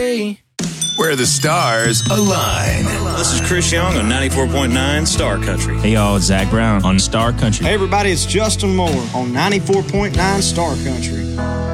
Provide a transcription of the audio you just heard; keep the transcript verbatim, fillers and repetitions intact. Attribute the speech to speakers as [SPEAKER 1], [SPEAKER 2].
[SPEAKER 1] Where the stars align.
[SPEAKER 2] This is Chris Young on ninety-four point nine Star Country.
[SPEAKER 3] Hey y'all, it's Zach Brown on Star Country.
[SPEAKER 4] Hey everybody, it's Justin Moore on ninety-four point nine Star Country.